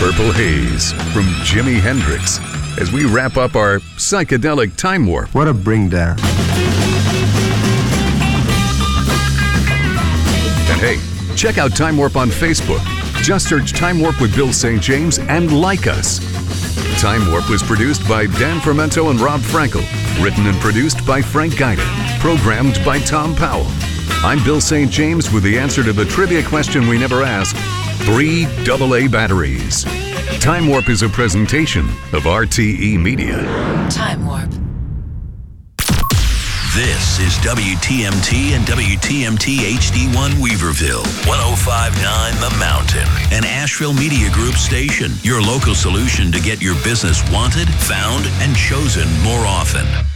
Purple Haze from Jimi Hendrix as we wrap up our psychedelic time warp. What a bring down. And hey, check out Time Warp on Facebook. Just search Time Warp with Bill St. James and like us. Time Warp was produced by Dan Fermento and Rob Frankel. Written and produced by Frank Guida. Programmed by Tom Powell. I'm Bill St. James with the answer to the trivia question we never asked. 3 AA batteries. Time Warp is a presentation of RTE Media. Time Warp. This is WTMT and WTMT HD1 Weaverville, 105.9 The Mountain, an Asheville Media Group station, your local solution to get your business wanted, found, and chosen more often.